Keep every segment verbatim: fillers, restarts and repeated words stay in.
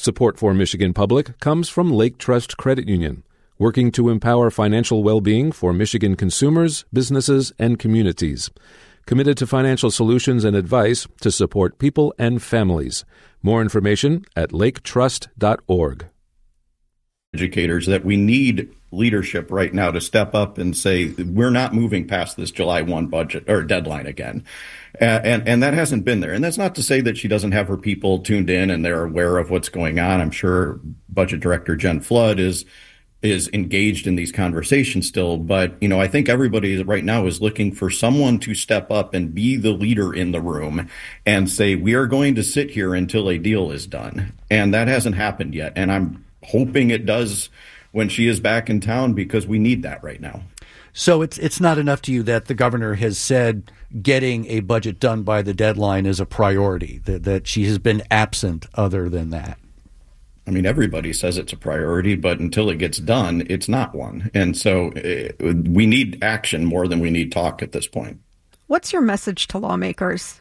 Support for Michigan Public comes from Lake Trust Credit Union, working to empower financial well-being for Michigan consumers, businesses, and communities. Committed to financial solutions and advice to support people and families. More information at lake trust dot org. Educators that we need leadership right now to step up and say, we're not moving past this July first budget or deadline again. Uh, and, and that hasn't been there. And that's not to say that she doesn't have her people tuned in and they're aware of what's going on. I'm sure Budget Director Jen Flood is is engaged in these conversations still. But, you know, I think everybody right now is looking for someone to step up and be the leader in the room and say, we are going to sit here until a deal is done. And that hasn't happened yet. And I'm hoping it does when she is back in town, because we need that right now. So it's it's not enough to you that the governor has said getting a budget done by the deadline is a priority, that, that she has been absent other than that? I mean, everybody says it's a priority, but until it gets done, it's not one. And so uh, we need action more than we need talk at this point. What's your message to lawmakers?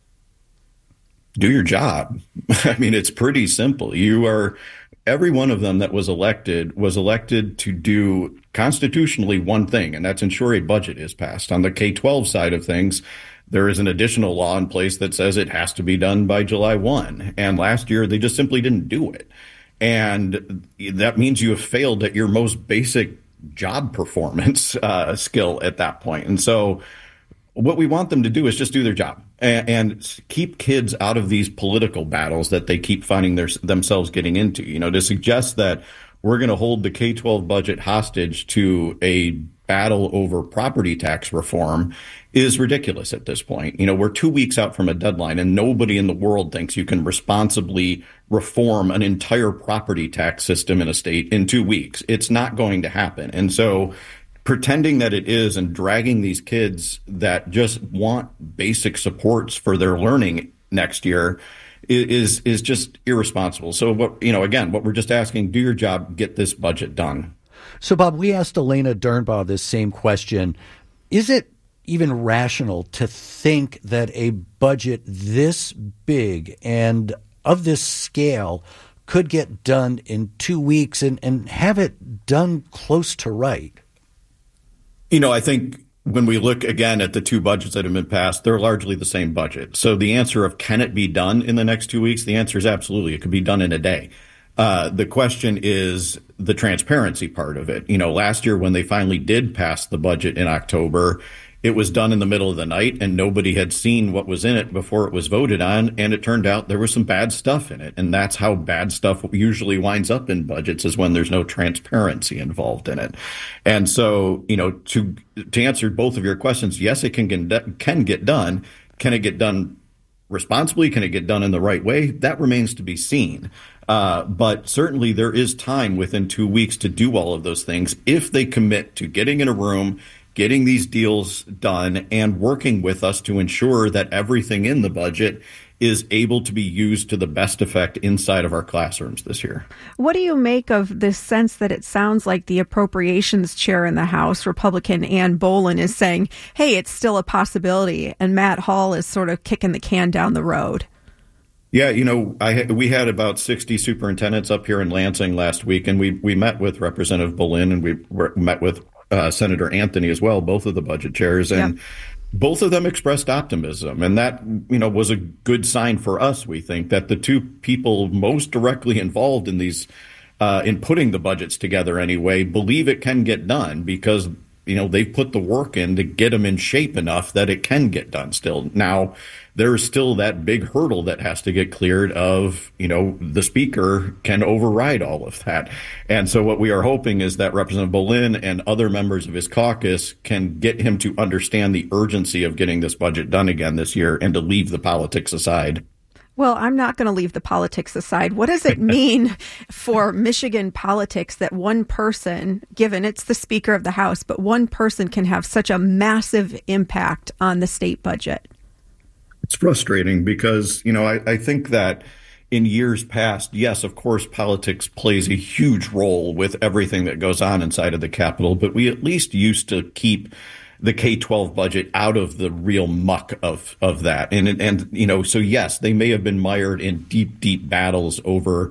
Do your job. I mean, it's pretty simple. You are... Every one of them that was elected was elected to do constitutionally one thing, and that's ensure a budget is passed. On the K twelve side of things, there is an additional law in place that says it has to be done by July first. And last year, they just simply didn't do it. And that means you have failed at your most basic job performance uh, skill at that point. And so what we want them to do is just do their job and, and keep kids out of these political battles that they keep finding their, themselves getting into. You know, to suggest that we're going to hold the K twelve budget hostage to a battle over property tax reform is ridiculous at this point. You know, we're two weeks out from a deadline, and nobody in the world thinks you can responsibly reform an entire property tax system in a state in two weeks. It's not going to happen. And so pretending that it is and dragging these kids that just want basic supports for their learning next year is is just irresponsible. So, what you know, again, what we're just asking, do your job, get this budget done. So, Bob, we asked Elena Dernbaugh this same question. Is it even rational to think that a budget this big and of this scale could get done in two weeks and, and have it done close to right? You know, I think when we look again at the two budgets that have been passed, they're largely the same budget. So the answer of can it be done in the next two weeks? The answer is absolutely. It could be done in a day. Uh, the question is the transparency part of it. You know, last year when they finally did pass the budget in October, it was done in the middle of the night and nobody had seen what was in it before it was voted on. And it turned out there was some bad stuff in it. And that's how bad stuff usually winds up in budgets, is when there's no transparency involved in it. And so, you know, to to answer both of your questions, yes, it can get, can get done. Can it get done responsibly? Can it get done in the right way? That remains to be seen. Uh, but certainly there is time within two weeks to do all of those things if they commit to getting in a room, getting these deals done, and working with us to ensure that everything in the budget is able to be used to the best effect inside of our classrooms this year. What do you make of this sense that it sounds like the appropriations chair in the House, Republican Ann Bolin, is saying, hey, it's still a possibility, and Matt Hall is sort of kicking the can down the road? Yeah, you know, I we had about sixty superintendents up here in Lansing last week, and we, we met with Representative Bolin, and we met with uh, Senator Anthony as well, both of the budget chairs, and yep. both of them expressed optimism. And that, you know, was a good sign for us, we think, that the two people most directly involved in these, uh, in putting the budgets together anyway, believe it can get done because, you know, they've put the work in to get them in shape enough that it can get done still. Now, there's still that big hurdle that has to get cleared of, you know, the speaker can override all of that. And so what we are hoping is that Representative Bolin and other members of his caucus can get him to understand the urgency of getting this budget done again this year and to leave the politics aside. Well, I'm not going to leave the politics aside. What does it mean for Michigan politics that one person, given it's the Speaker of the House, but one person can have such a massive impact on the state budget? It's frustrating because, you know, I, I think that in years past, yes, of course, politics plays a huge role with everything that goes on inside of the Capitol, but we at least used to keep the K twelve budget out of the real muck of, of that. And, and, you know, so yes, they may have been mired in deep, deep battles over